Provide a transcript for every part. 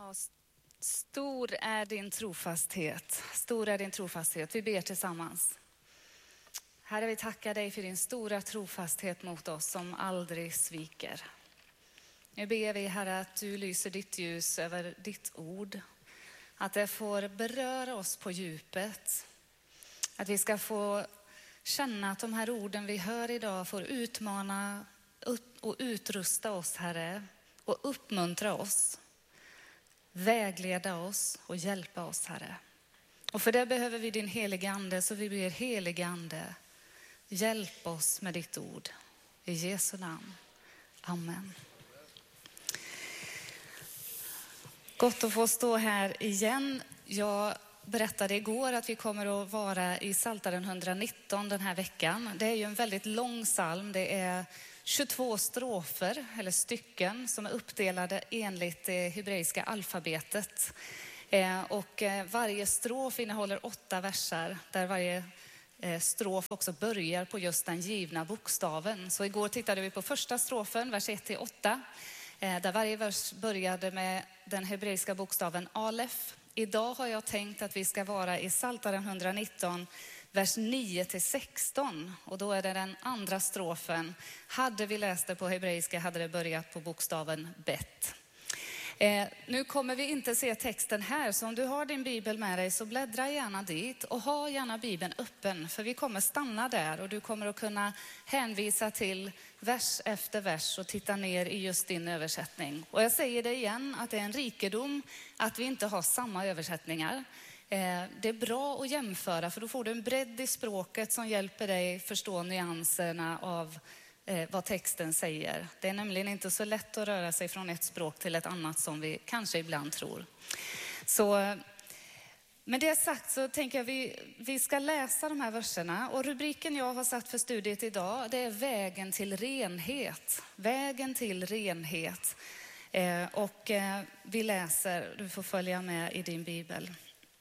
Ja, stor är din trofasthet. Stor är din trofasthet. Vi ber tillsammans. Herre, vi tackar dig för din stora trofasthet mot oss som aldrig sviker. Nu ber vi, Herre, att du lyser ditt ljus över ditt ord. Att det får beröra oss på djupet. Att vi ska få känna att de här orden vi hör idag får utmana och utrusta oss, Herre. Och uppmuntra oss. Vägleda oss och hjälpa oss, Herre. Och för det behöver vi din heliga ande, så vi ber heliga ande, hjälp oss med ditt ord. I Jesu namn. Amen. Gott att få stå här igen. Jag berättade igår att vi kommer att vara i Psaltaren 119 den här veckan. Det är ju en väldigt lång psalm. Det är 22 strofer eller stycken som är uppdelade enligt det hebreiska alfabetet. Och varje strof innehåller 8 versar där varje strof också börjar på just den givna bokstaven. Så igår tittade vi på första strofen, vers 1-8, där varje vers började med den hebreiska bokstaven alef. Idag har jag tänkt att vi ska vara i Psaltaren 119, vers 9-16. Och då är det den andra strofen. Hade vi läst det på hebreiska hade det börjat på bokstaven bet. Nu kommer vi inte se texten här, så om du har din bibel med dig så bläddra gärna dit och ha gärna bibeln öppen, för vi kommer stanna där och du kommer att kunna hänvisa till vers efter vers och titta ner i just din översättning. Och jag säger det igen, att det är en rikedom att vi inte har samma översättningar. Det är bra att jämföra, för då får du en bredd i språket som hjälper dig förstå nyanserna av vad texten säger. Det är nämligen inte så lätt att röra sig från ett språk till ett annat som vi kanske ibland tror. Så med det sagt så tänker jag vi ska läsa de här verserna. Och rubriken jag har satt för studiet idag, det är vägen till renhet. Vägen till renhet. Och vi läser, du får följa med i din bibel.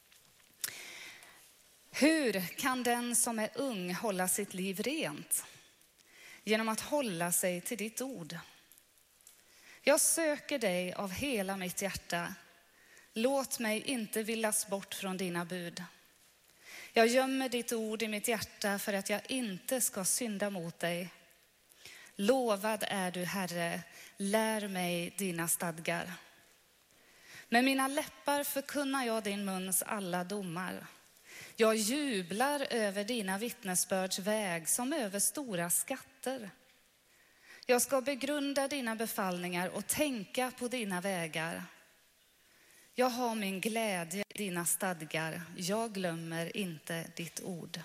Hur kan den som är ung hålla sitt liv rent? Genom att hålla sig till ditt ord. Jag söker dig av hela mitt hjärta. Låt mig inte villas bort från dina bud. Jag gömmer ditt ord i mitt hjärta för att jag inte ska synda mot dig. Lovad är du, Herre, lär mig dina stadgar. Med mina läppar förkunnar jag din muns alla domar. Jag jublar över dina vittnesbörds väg som över stora skatter. Jag ska begrunda dina befallningar och tänka på dina vägar. Jag har min glädje i dina stadgar. Jag glömmer inte ditt ord.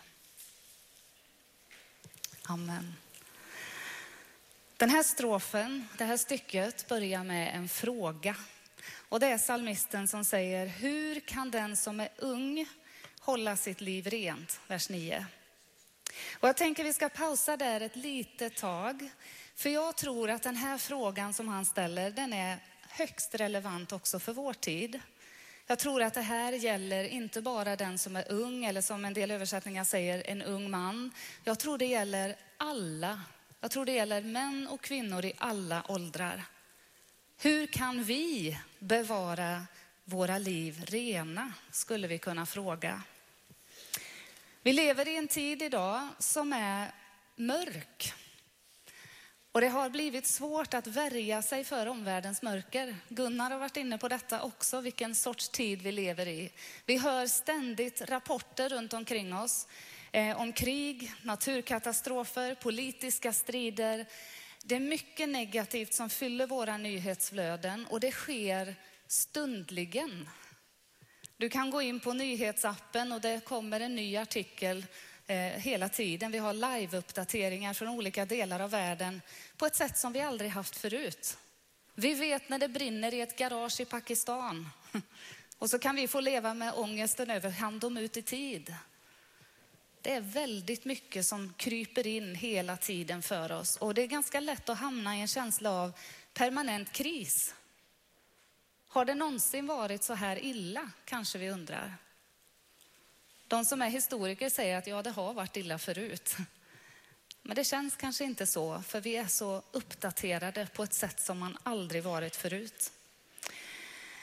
Amen. Den här strofen, det här stycket börjar med en fråga. Och det är psalmisten som säger: hur kan den som är ung hålla sitt liv rent? Vers 9. Och jag tänker vi ska pausa där ett litet tag. För jag tror att den här frågan som han ställer, den är högst relevant också för vår tid. Jag tror att det här gäller inte bara den som är ung, eller som en del översättningar säger, en ung man. Jag tror det gäller alla. Jag tror det gäller män och kvinnor i alla åldrar. Hur kan vi bevara våra liv rena, skulle vi kunna fråga. Vi lever i en tid idag som är mörk. Och det har blivit svårt att värja sig för omvärldens mörker. Gunnar har varit inne på detta också, vilken sorts tid vi lever i. Vi hör ständigt rapporter runt omkring oss om krig, naturkatastrofer, politiska strider. Det är mycket negativt som fyller våra nyhetsflöden, och det sker stundligen. Du kan gå in på nyhetsappen och det kommer en ny artikel hela tiden. Vi har live-uppdateringar från olika delar av världen på ett sätt som vi aldrig haft förut. Vi vet när det brinner i ett garage i Pakistan. Och så kan vi få leva med ångesten över, hann de ut i tid? Det är väldigt mycket som kryper in hela tiden för oss. Och det är ganska lätt att hamna i en känsla av permanent kris. Har det någonsin varit så här illa, kanske vi undrar. De som är historiker säger att ja, det har varit illa förut. Men det känns kanske inte så, för vi är så uppdaterade på ett sätt som man aldrig varit förut.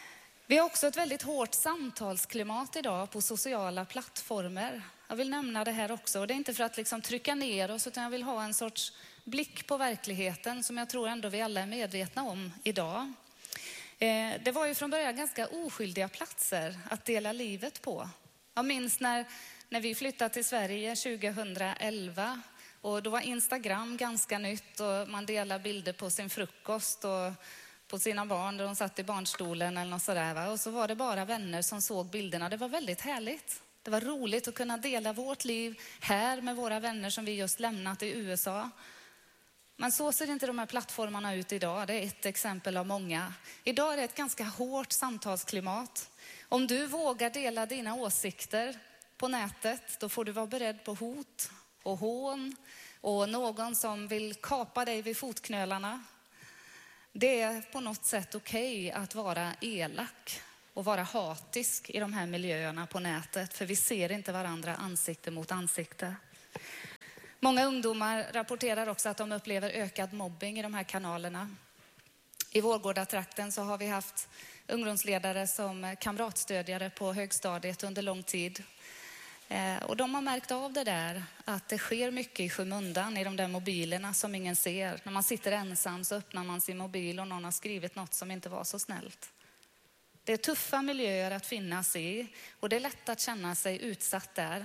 Vi har också ett väldigt hårt samtalsklimat idag på sociala plattformar. Jag vill nämna det här också. Och det är inte för att liksom trycka ner oss, utan jag vill ha en sorts blick på verkligheten som jag tror ändå vi alla är medvetna om idag. Det var ju från början ganska oskyldiga platser att dela livet på. Jag minns när vi flyttade till Sverige 2011 och då var Instagram ganska nytt och man delade bilder på sin frukost och på sina barn där de satt i barnstolen eller något sådär. Va? Och så var det bara vänner som såg bilderna. Det var väldigt härligt. Det var roligt att kunna dela vårt liv här med våra vänner som vi just lämnat i USA. Men så ser inte de här plattformarna ut idag. Det är ett exempel av många. Idag är det ett ganska hårt samtalsklimat. Om du vågar dela dina åsikter på nätet, då får du vara beredd på hot och hån och någon som vill kapa dig vid fotknölarna. Det är på något sätt okej att vara elak och vara hatisk i de här miljöerna på nätet, för vi ser inte varandra ansikte mot ansikte. Många ungdomar rapporterar också att de upplever ökad mobbing i de här kanalerna. I Vårgårdatrakten så har vi haft ungdomsledare som kamratstödjare på högstadiet under lång tid. Och de har märkt av det där, att det sker mycket i skymundan i de där mobilerna som ingen ser. När man sitter ensam så öppnar man sin mobil och någon har skrivit något som inte var så snällt. Det är tuffa miljöer att finnas i och det är lätt att känna sig utsatt där.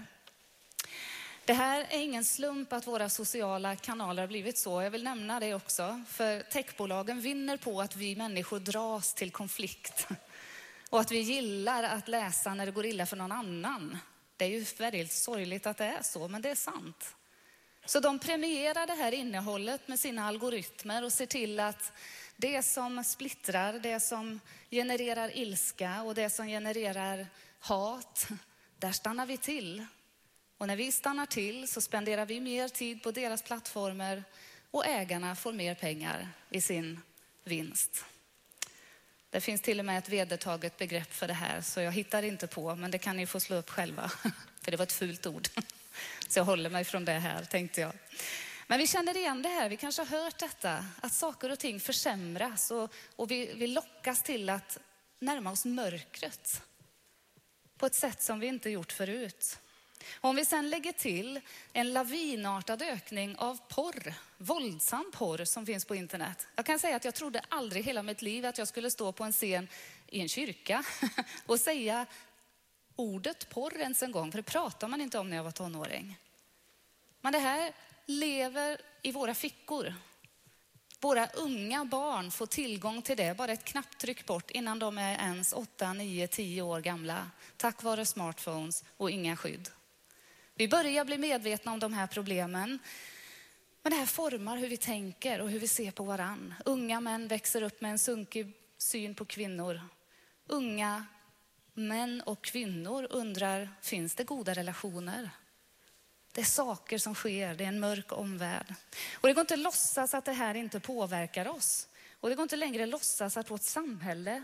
Det här är ingen slump att våra sociala kanaler har blivit så. Jag vill nämna det också. För techbolagen vinner på att vi människor dras till konflikt. Och att vi gillar att läsa när det går illa för någon annan. Det är ju väldigt sorgligt att det är så, men det är sant. Så de premierar det här innehållet med sina algoritmer och ser till att det som splittrar, det som genererar ilska och det som genererar hat, där stannar vi till. Och när vi stannar till så spenderar vi mer tid på deras plattformar och ägarna får mer pengar i sin vinst. Det finns till och med ett vedertaget begrepp för det här, så jag hittar inte på, men det kan ni få slå upp själva. För det var ett fult ord. Så jag håller mig från det här, tänkte jag. Men vi känner igen det här, vi kanske har hört detta, att saker och ting försämras och vi lockas till att närma oss mörkret på ett sätt som vi inte gjort förut. Om vi sen lägger till en lavinartad ökning av porr, våldsam porr som finns på internet. Jag kan säga att jag trodde aldrig hela mitt liv att jag skulle stå på en scen i en kyrka och säga ordet porr ens en gång, för det pratar man inte om när jag var tonåring. Men det här lever i våra fickor. Våra unga barn får tillgång till det, bara ett knapptryck bort innan de är ens 8, 9, 10 år gamla. Tack vare smartphones och inga skydd. Vi börjar bli medvetna om de här problemen. Men det här formar hur vi tänker och hur vi ser på varann. Unga män växer upp med en sunkig syn på kvinnor. Unga män och kvinnor undrar, finns det goda relationer? Det är saker som sker, det är en mörk omvärld. Och det går inte att låtsas att det här inte påverkar oss. Och det går inte längre att låtsas att vårt samhälle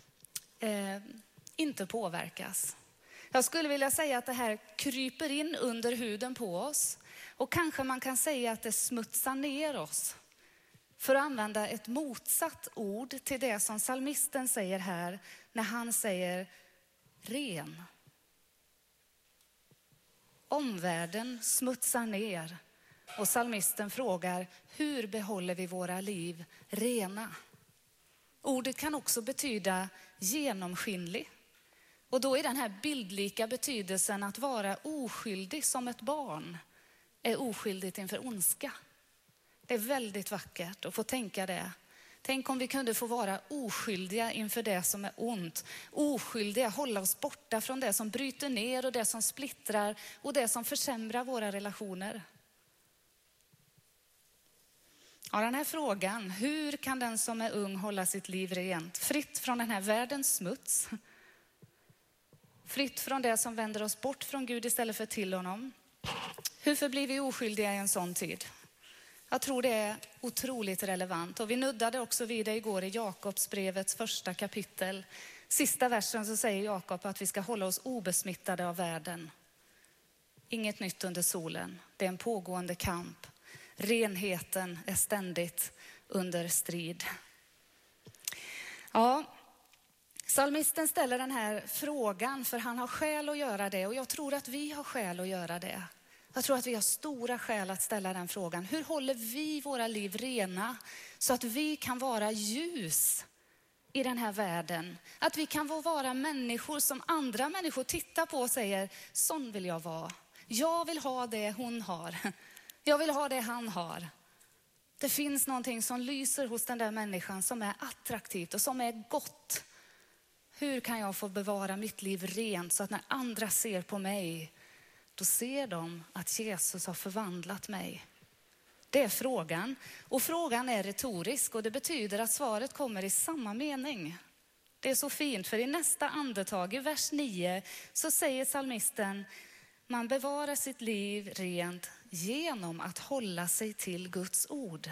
inte påverkas. Jag skulle vilja säga att det här kryper in under huden på oss. Och kanske man kan säga att det smutsar ner oss. För att använda ett motsatt ord till det som psalmisten säger här när han säger ren. Omvärlden smutsar ner och psalmisten frågar, hur behåller vi våra liv rena? Ordet kan också betyda genomskinlig. Och då är den här bildlika betydelsen att vara oskyldig som ett barn är oskyldigt inför ondska. Det är väldigt vackert att få tänka det. Tänk om vi kunde få vara oskyldiga inför det som är ont. Oskyldiga, hålla oss borta från det som bryter ner och det som splittrar och det som försämrar våra relationer. Ja, den här frågan, hur kan den som är ung hålla sitt liv rent? Fritt från den här världens smuts. Fritt från det som vänder oss bort från Gud istället för till honom. Hur förblir vi oskyldiga i en sån tid? Jag tror det är otroligt relevant. Och vi nuddade också vid det igår i Jakobsbrevets första kapitel. Sista versen så säger Jakob att vi ska hålla oss obesmittade av världen. Inget nytt under solen. Det är en pågående kamp. Renheten är ständigt under strid. Ja, Psalmisten ställer den här frågan för han har skäl att göra det, och jag tror att vi har skäl att göra det. Jag tror att vi har stora skäl att ställa den frågan. Hur håller vi våra liv rena så att vi kan vara ljus i den här världen? Att vi kan få vara människor som andra människor tittar på och säger, sån vill jag vara. Jag vill ha det hon har. Jag vill ha det han har. Det finns någonting som lyser hos den där människan som är attraktivt och som är gott. Hur kan jag få bevara mitt liv rent så att när andra ser på mig, då ser de att Jesus har förvandlat mig? Det är frågan. Och frågan är retorisk, och det betyder att svaret kommer i samma mening. Det är så fint, för i nästa andetag, i vers 9, så säger psalmisten, man bevarar sitt liv rent genom att hålla sig till Guds ord.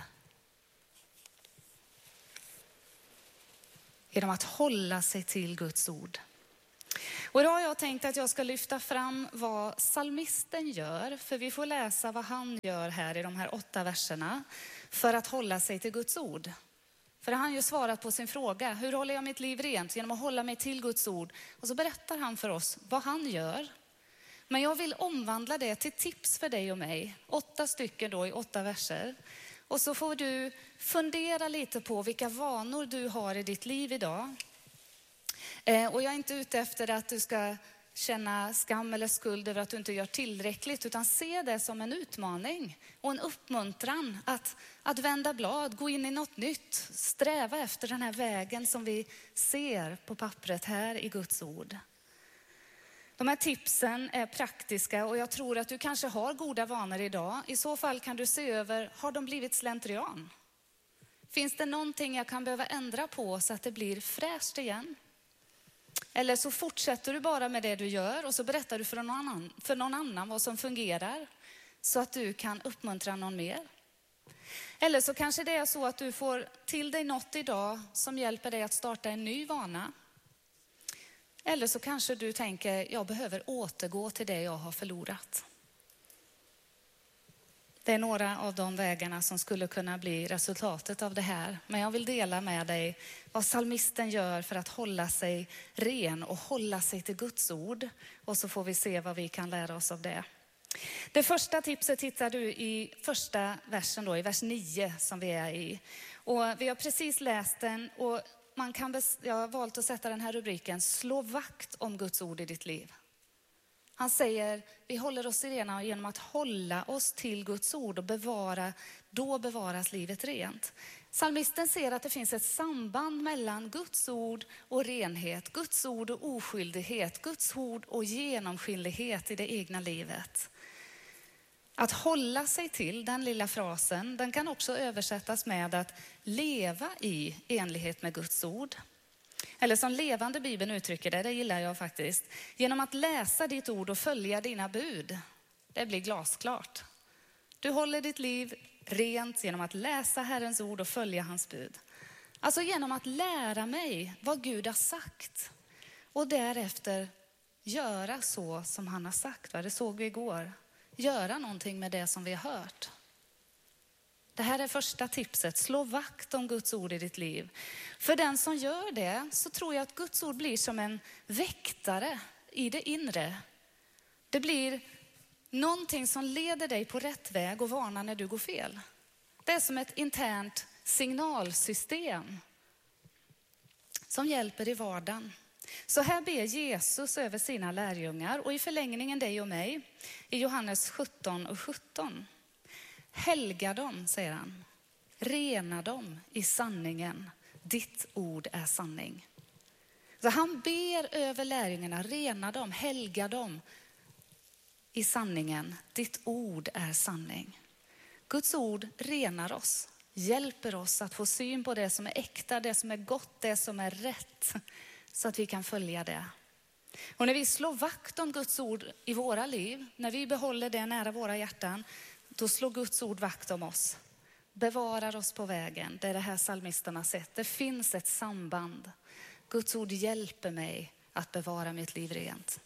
Genom att hålla sig till Guds ord. Och idag har jag tänkt att jag ska lyfta fram vad psalmisten gör. För vi får läsa vad han gör här i de här 8 verserna för att hålla sig till Guds ord. För han har ju svarat på sin fråga, hur håller jag mitt liv rent? Genom att hålla mig till Guds ord. Och så berättar han för oss vad han gör. Men jag vill omvandla det till tips för dig och mig. 8 stycken då i 8 verser. Och så får du fundera lite på vilka vanor du har i ditt liv idag. Och jag är inte ute efter att du ska känna skam eller skuld över att du inte gör tillräckligt. Utan se det som en utmaning och en uppmuntran att vända blad, gå in i något nytt. Sträva efter den här vägen som vi ser på pappret här i Guds ord. De här tipsen är praktiska och jag tror att du kanske har goda vanor idag. I så fall kan du se över, har de blivit slentrian? Finns det någonting jag kan behöva ändra på så att det blir fräscht igen? Eller så fortsätter du bara med det du gör och så berättar du för någon annan vad som fungerar så att du kan uppmuntra någon mer. Eller så kanske det är så att du får till dig något idag som hjälper dig att starta en ny vana. Eller så kanske du tänker, jag behöver återgå till det jag har förlorat. Det är några av de vägarna som skulle kunna bli resultatet av det här. Men jag vill dela med dig vad psalmisten gör för att hålla sig ren och hålla sig till Guds ord. Och så får vi se vad vi kan lära oss av det. Det första tipset hittar du i första versen då, i vers 9 som vi är i. Och vi har precis läst den och jag har valt att sätta den här rubriken, slå vakt om Guds ord i ditt liv. Han säger, vi håller oss rena genom att hålla oss till Guds ord och då bevaras livet rent. Psalmisten ser att det finns ett samband mellan Guds ord och renhet, Guds ord och oskyldighet, Guds ord och genomskinlighet i det egna livet. Att hålla sig till den lilla frasen, den kan också översättas med att leva i enlighet med Guds ord. Eller som levande Bibeln uttrycker det gillar jag faktiskt. Genom att läsa ditt ord och följa dina bud. Det blir glasklart. Du håller ditt liv rent genom att läsa Herrens ord och följa hans bud. Alltså genom att lära mig vad Gud har sagt. Och därefter göra så som han har sagt. Det såg vi igår. Göra någonting med det som vi har hört. Det här är första tipset. Slå vakt om Guds ord i ditt liv. För den som gör det så tror jag att Guds ord blir som en väktare i det inre. Det blir någonting som leder dig på rätt väg och varnar när du går fel. Det är som ett internt signalsystem som hjälper i vardagen. Så här ber Jesus över sina lärjungar och i förlängningen dig och mig i Johannes 17:17. Helga dem, säger han. Rena dem i sanningen. Ditt ord är sanning. Så han ber över lärjungarna, rena dem, helga dem i sanningen. Ditt ord är sanning. Guds ord renar oss, hjälper oss att få syn på det som är äkta, det som är gott, det som är rätt. Så att vi kan följa det. Och när vi slår vakt om Guds ord i våra liv, när vi behåller det nära våra hjärtan, då slår Guds ord vakt om oss. Bevarar oss på vägen. Det är det här psalmisten har sett. Det finns ett samband. Guds ord hjälper mig att bevara mitt liv rent.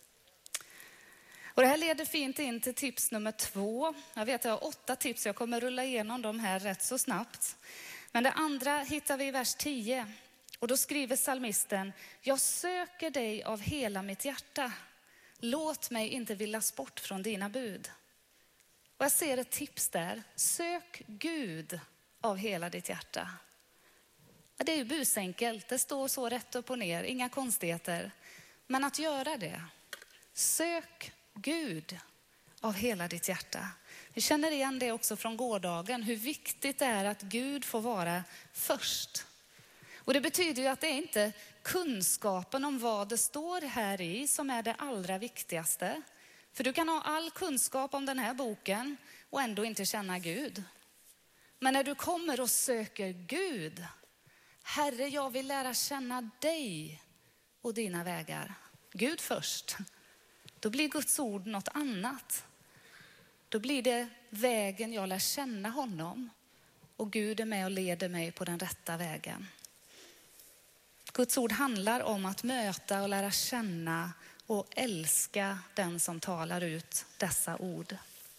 Och det här leder fint in till tips nummer 2. Jag vet att jag har 8 tips. Jag kommer rulla igenom dem här rätt så snabbt. Men det andra hittar vi i vers 10. Och då skriver psalmisten: jag söker dig av hela mitt hjärta. Låt mig inte villas bort från dina bud. Och jag ser ett tips där. Sök Gud av hela ditt hjärta. Det är ju busenkelt. Det står så rätt upp och ner. Inga konstigheter. Men att göra det. Sök Gud av hela ditt hjärta. Vi känner igen det också från gårdagen. Hur viktigt det är att Gud får vara först. Och det betyder ju att det är inte kunskapen om vad det står här i som är det allra viktigaste. För du kan ha all kunskap om den här boken och ändå inte känna Gud. Men när du kommer och söker Gud: Herre, jag vill lära känna dig och dina vägar. Gud först. Då blir Guds ord något annat. Då blir det vägen jag lär känna honom. Och Gud är med och leder mig på den rätta vägen. Guds ord handlar om att möta och lära känna och älska den som talar ut dessa ord.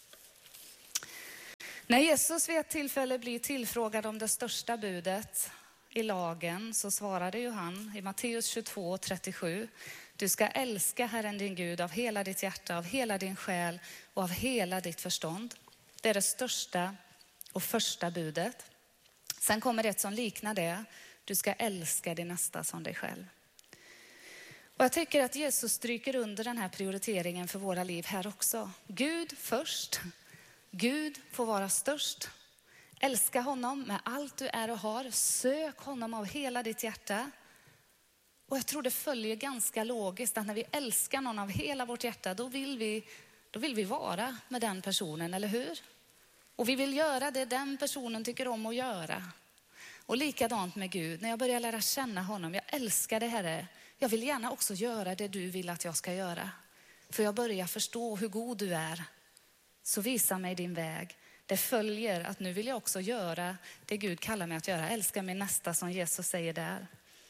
När Jesus vid ett tillfälle blir tillfrågad om det största budet i lagen, så svarade ju han i Matteus 22:37: du ska älska Herren din Gud av hela ditt hjärta, av hela din själ och av hela ditt förstånd. Det är det största och första budet. Sen kommer det som liknar det: du ska älska din nästa som dig själv. Och jag tycker att Jesus stryker under den här prioriteringen för våra liv här också. Gud först. Gud får vara störst. Älska honom med allt du är och har. Sök honom av hela ditt hjärta. Och jag tror det följer ganska logiskt att när vi älskar någon av hela vårt hjärta, då vill vi vara med den personen, eller hur? Och vi vill göra det den personen tycker om att göra. Och likadant med Gud. När jag börjar lära känna honom: jag älskar dig, Herre. Jag vill gärna också göra det du vill att jag ska göra. För jag börjar förstå hur god du är. Så visa mig din väg. Det följer att nu vill jag också göra det Gud kallar mig att göra. Älska min nästa, som Jesus säger där.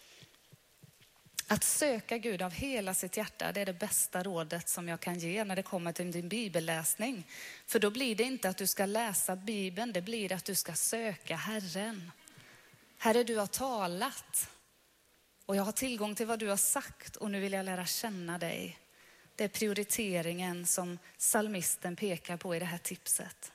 Att söka Gud av hela sitt hjärta, det är det bästa rådet som jag kan ge när det kommer till din bibelläsning. För då blir det inte att du ska läsa Bibeln, det blir att du ska söka Herren. Herre, du har talat och jag har tillgång till vad du har sagt och nu vill jag lära känna dig. Det är prioriteringen som psalmisten pekar på i det här tipset.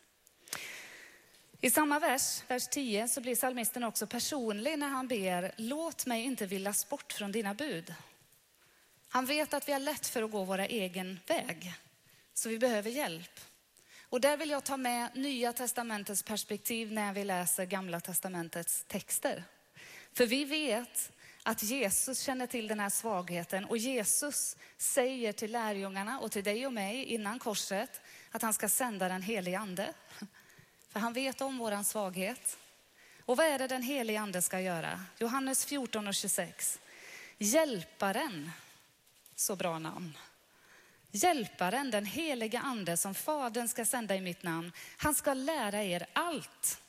I samma vers 10, så blir psalmisten också personlig när han ber: låt mig inte villas bort från dina bud. Han vet att vi har lätt för att gå våra egen väg, så vi behöver hjälp. Och där vill jag ta med Nya testamentets perspektiv när vi läser Gamla testamentets texter. För vi vet att Jesus känner till den här svagheten, och Jesus säger till lärjungarna och till dig och mig innan korset att han ska sända den helige ande. För han vet om våran svaghet. Och vad är det den helige ande ska göra? Johannes 14:26. Hjälparen, så bra namn. Hjälparen, den heliga ande som Fadern ska sända i mitt namn. Han ska lära er allt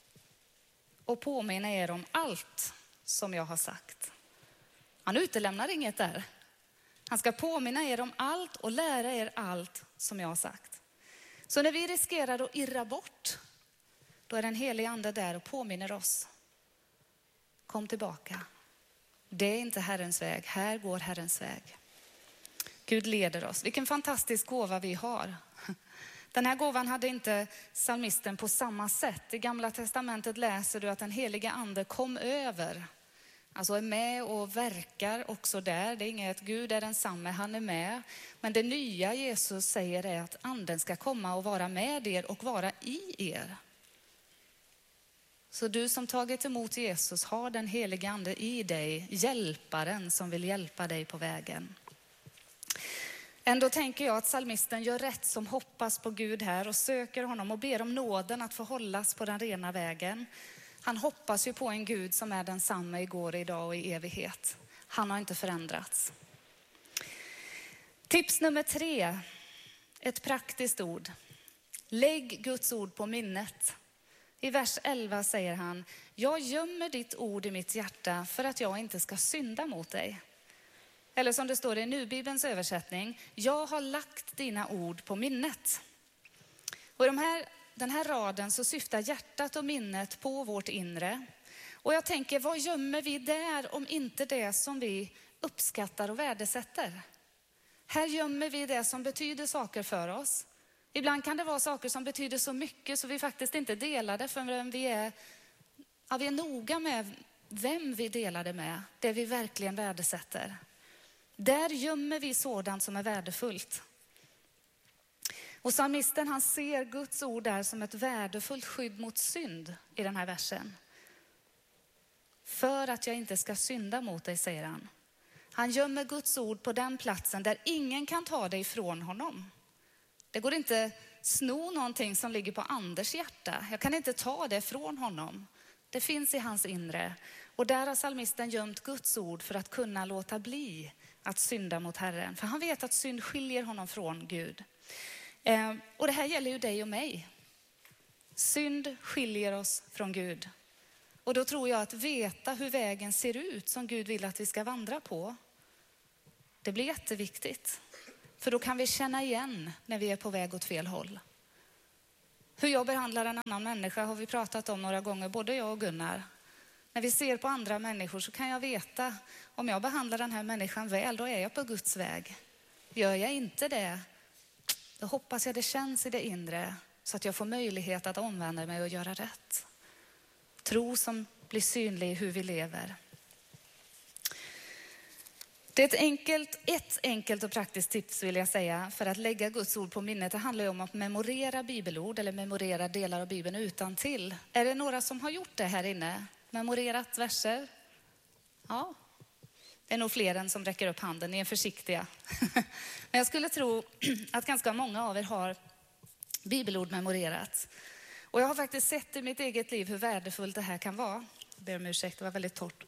och påminna er om allt som jag har sagt. Han utelämnar inget där. Han ska påminna er om allt och lära er allt som jag har sagt. Så när vi riskerar att irra bort, då är den helige ande där och påminner oss. Kom tillbaka. Det är inte Herrens väg. Här går Herrens väg. Gud leder oss. Vilken fantastisk gåva vi har. Den här gåvan hade inte psalmisten på samma sätt. I Gamla testamentet läser du att den heliga ande kom över. Alltså är med och verkar också där. Det är inget att Gud är densamme, han är med. Men det nya Jesus säger är att anden ska komma och vara med er och vara i er. Så du som tagit emot Jesus har den heliga ande i dig, hjälparen som vill hjälpa dig på vägen. Ändå tänker jag att psalmisten gör rätt som hoppas på Gud här och söker honom och ber om nåden att få hållas på den rena vägen. Han hoppas ju på en Gud som är densamma igår, idag och i evighet. Han har inte förändrats. Tips nummer 3. Ett praktiskt ord. Lägg Guds ord på minnet. I vers 11 säger han: jag gömmer ditt ord i mitt hjärta för att jag inte ska synda mot dig. Eller som det står i Nu-bibelns översättning: jag har lagt dina ord på minnet. Och den här raden så syftar hjärtat och minnet på vårt inre. Och jag tänker, vad gömmer vi där om inte det som vi uppskattar och värdesätter? Här gömmer vi det som betyder saker för oss. Ibland kan det vara saker som betyder så mycket så vi faktiskt inte delar det förrän vi är noga med vem vi delar det med, det vi verkligen värdesätter. Där gömmer vi sådant som är värdefullt. Och psalmisten, han ser Guds ord där som ett värdefullt skydd mot synd i den här versen. För att jag inte ska synda mot dig, säger han. Han gömmer Guds ord på den platsen där ingen kan ta det ifrån honom. Det går inte sno någonting som ligger på Anders hjärta. Jag kan inte ta det från honom. Det finns i hans inre. Och där har psalmisten gömt Guds ord för att kunna låta bli att synda mot Herren. För han vet att synd skiljer honom från Gud. Och det här gäller ju dig och mig. Synd skiljer oss från Gud. Och då tror jag att veta hur vägen ser ut som Gud vill att vi ska vandra på, det blir jätteviktigt. För då kan vi känna igen när vi är på väg åt fel håll. Hur jag behandlar en annan människa har vi pratat om några gånger, både jag och Gunnar. När vi ser på andra människor så kan jag veta, om jag behandlar den här människan väl, då är jag på Guds väg. Gör jag inte det, då hoppas jag det känns i det inre så att jag får möjlighet att omvända mig och göra rätt. Tro som blir synlig i hur vi lever. Det är ett enkelt och praktiskt tips vill jag säga för att lägga Guds ord på minnet. Det handlar ju om att memorera bibelord eller memorera delar av Bibeln utantill. Är det några som har gjort det här inne? Memorerat verser? Ja, det är nog fler än som räcker upp handen. Ni är försiktiga. Men jag skulle tro att ganska många av er har bibelord memorerat. Och jag har faktiskt sett i mitt eget liv hur värdefullt det här kan vara. Jag ber om ursäkt, det var väldigt torrt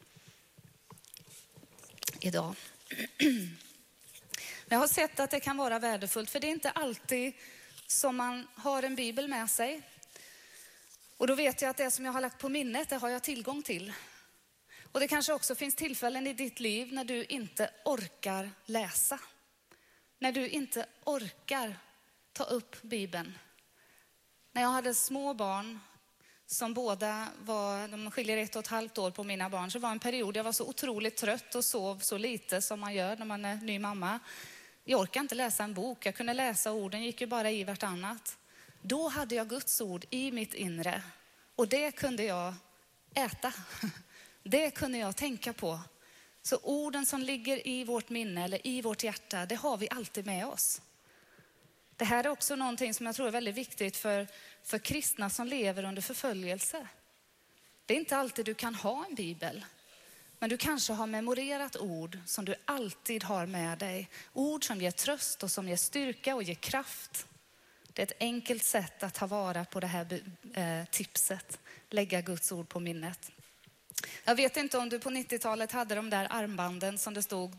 idag. Men jag har sett att det kan vara värdefullt, för det är inte alltid som man har en bibel med sig. Och då vet jag att det som jag har lagt på minnet, det har jag tillgång till. Och det kanske också finns tillfällen i ditt liv när du inte orkar läsa. När du inte orkar ta upp Bibeln. När jag hade små barn som båda var, de skiljer 1,5 år på mina barn, så var en period jag var så otroligt trött och sov så lite som man gör när man är ny mamma. Jag orkade inte läsa en bok, jag kunde läsa orden, gick ju bara i vartannat. Då hade jag Guds ord i mitt inre och det kunde jag äta. Det kunde jag tänka på. Så orden som ligger i vårt minne eller i vårt hjärta, det har vi alltid med oss. Det här är också någonting som jag tror är väldigt viktigt för kristna som lever under förföljelse. Det är inte alltid du kan ha en bibel. Men du kanske har memorerat ord som du alltid har med dig. Ord som ger tröst och som ger styrka och ger kraft. Det är ett enkelt sätt att ta vara på det här tipset. Lägga Guds ord på minnet. Jag vet inte om du på 90-talet hade de där armbanden som det stod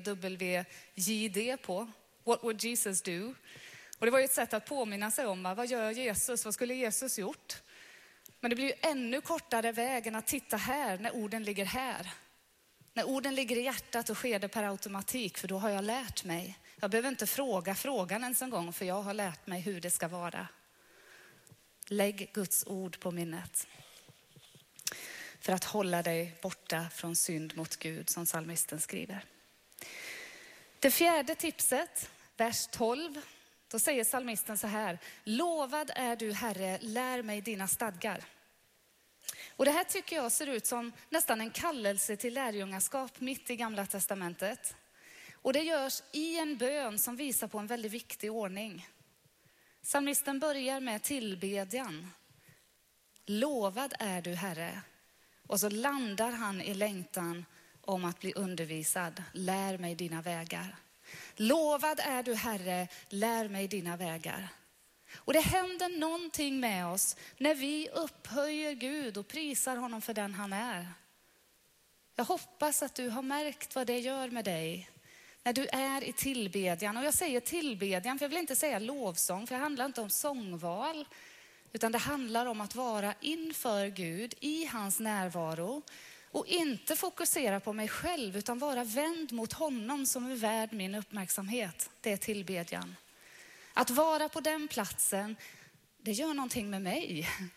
WWJD på. What would Jesus do? Och det var ju ett sätt att påminna sig om vad gör Jesus? Vad skulle Jesus gjort? Men det blir ju ännu kortare vägen att titta här när orden ligger här. När orden ligger i hjärtat så sker det per automatik, för då har jag lärt mig. Jag behöver inte fråga frågan ens en gång, för jag har lärt mig hur det ska vara. Lägg Guds ord på minnet. För att hålla dig borta från synd mot Gud, som psalmisten skriver. Det fjärde tipset, vers 12. Då säger psalmisten så här: lovad är du, Herre, lär mig dina stadgar. Och det här tycker jag ser ut som nästan en kallelse till lärjungaskap mitt i Gamla testamentet. Och det görs i en bön som visar på en väldigt viktig ordning. Psalmisten börjar med tillbedjan. Lovad är du, Herre. Och så landar han i längtan om att bli undervisad. Lär mig dina vägar. Lovad är du, Herre, lär mig dina vägar. Och det händer någonting med oss när vi upphöjer Gud och prisar honom för den han är. Jag hoppas att du har märkt vad det gör med dig när du är i tillbedjan. Och jag säger tillbedjan, för jag vill inte säga lovsång, för det handlar inte om sångval. Utan det handlar om att vara inför Gud i hans närvaro. Och inte fokusera på mig själv, utan vara vänd mot honom som är värd min uppmärksamhet. Det är tillbedjan. Att vara på den platsen, det gör någonting med mig.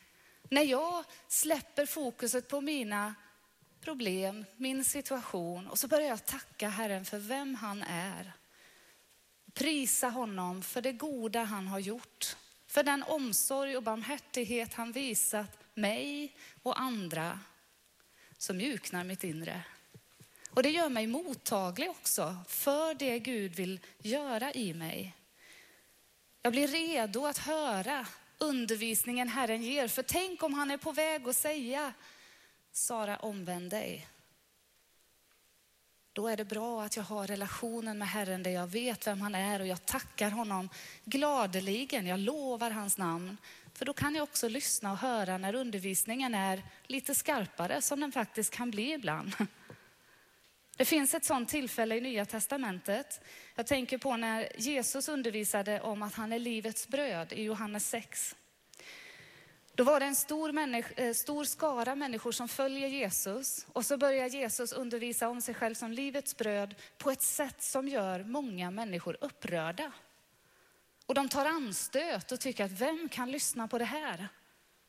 När jag släpper fokuset på mina problem, min situation, och så börjar jag tacka Herren för vem han är. Prisa honom för det goda han har gjort. För den omsorg och barmhärtighet han visat mig och andra, som mjuknar mitt inre. Och det gör mig mottaglig också för det Gud vill göra i mig. Jag blir redo att höra undervisningen Herren ger. För tänk om han är på väg att säga: Sara, omvänd dig. Då är det bra att jag har relationen med Herren där jag vet vem han är och jag tackar honom gladeligen. Jag lovar hans namn. För då kan jag också lyssna och höra när undervisningen är lite skarpare, som den faktiskt kan bli ibland. Det finns ett sådant tillfälle i Nya testamentet. Jag tänker på när Jesus undervisade om att han är livets bröd i Johannes 6. Då var det en stor skara människor som följer Jesus. Och så börjar Jesus undervisa om sig själv som livets bröd på ett sätt som gör många människor upprörda. Och de tar anstöt och tycker att vem kan lyssna på det här?